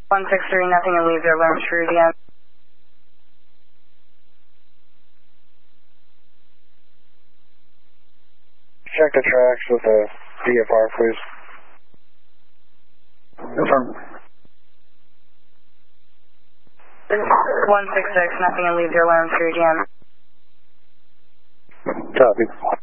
163, nothing, and leave their alarms for again. Check the tracks with a VFR, please. Confirm. 166, nothing, and leave their alarms for again. Copy.